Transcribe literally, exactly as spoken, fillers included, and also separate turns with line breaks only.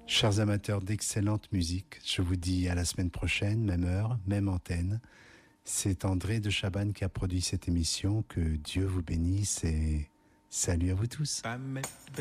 Chers amateurs d'excellente musique, je vous dis à la semaine prochaine, même heure, même antenne. C'est André de Chabannes qui a produit cette émission. Que Dieu vous bénisse et salut à vous tous.